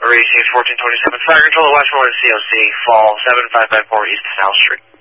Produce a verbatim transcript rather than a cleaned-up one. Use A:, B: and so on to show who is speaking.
A: Racing fourteen twenty-seven, Fire Control, Westmoreland C O C, Fall seven five five four East Canal Street.